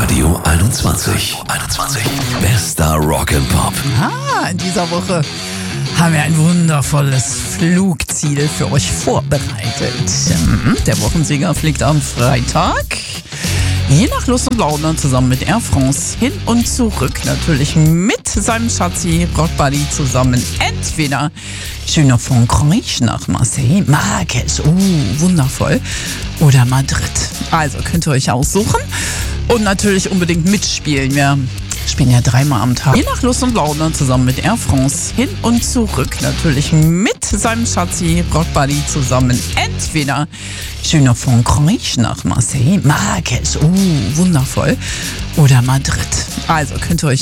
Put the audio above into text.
Radio 21. Bester Rock and Pop. In dieser Woche haben wir ein wundervolles Flugziel für euch vorbereitet. Der Wochensieger fliegt am Freitag, je nach Lust und Laune, zusammen mit Air France hin und zurück. Natürlich mit seinem Schatzi Rockbuddy zusammen. Entweder schöner Frankreich nach Marseille, Marrakesch, wundervoll, oder Madrid. Also könnt ihr euch aussuchen und natürlich unbedingt mitspielen. Wir spielen ja 3-mal am Tag, je nach Lust und Laune, zusammen mit Air France hin und zurück. Natürlich mit seinem Schatzi Rockbuddy zusammen. Entweder schöner Frankreich nach Marseille, Marrakesch, wundervoll, oder Madrid. Also könnt ihr euch